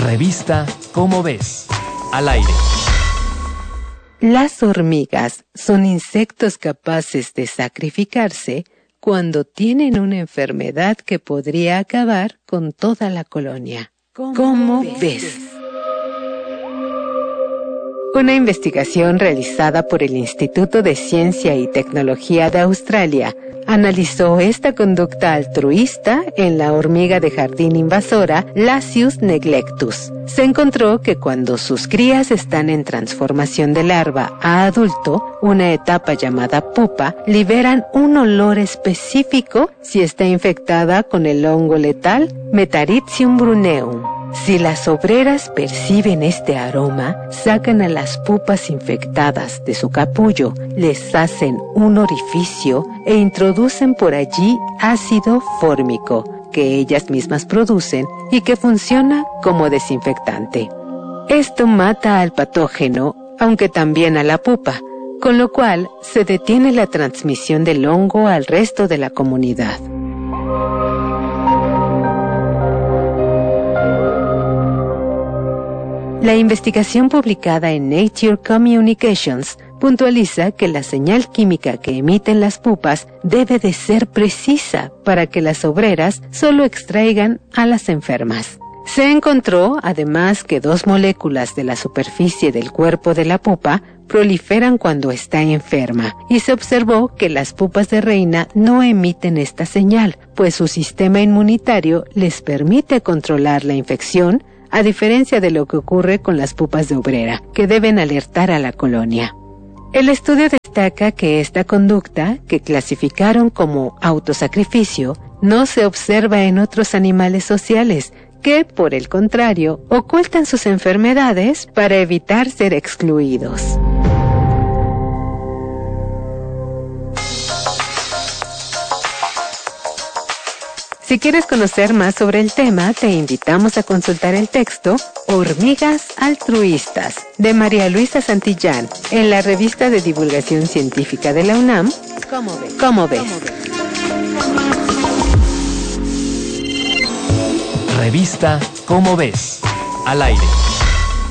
Revista Cómo ves, al aire. Las hormigas son insectos capaces de sacrificarse cuando tienen una enfermedad que podría acabar con toda la colonia. ¿Cómo ves? Una investigación realizada por el Instituto de Ciencia y Tecnología de Australia analizó esta conducta altruista en la hormiga de jardín invasora Lasius neglectus. Se encontró que cuando sus crías están en transformación de larva a adulto, una etapa llamada pupa, liberan un olor específico si está infectada con el hongo letal Metarhizium bruneum. Si las obreras perciben este aroma, sacan a las pupas infectadas de su capullo, les hacen un orificio e introducen por allí ácido fórmico, que ellas mismas producen y que funciona como desinfectante. Esto mata al patógeno, aunque también a la pupa, con lo cual se detiene la transmisión del hongo al resto de la comunidad. La investigación publicada en Nature Communications puntualiza que la señal química que emiten las pupas debe de ser precisa para que las obreras solo extraigan a las enfermas. Se encontró, además, que 2 moléculas de la superficie del cuerpo de la pupa proliferan cuando está enferma, y se observó que las pupas de reina no emiten esta señal, pues su sistema inmunitario les permite controlar la infección, a diferencia de lo que ocurre con las pupas de obrera, que deben alertar a la colonia. El estudio destaca que esta conducta, que clasificaron como autosacrificio, no se observa en otros animales sociales, que, por el contrario, ocultan sus enfermedades para evitar ser excluidos. Si quieres conocer más sobre el tema, te invitamos a consultar el texto Hormigas altruistas, de María Luisa Santillán, en la revista de divulgación científica de la UNAM, ¿Cómo ves? Revista Cómo ves, al aire.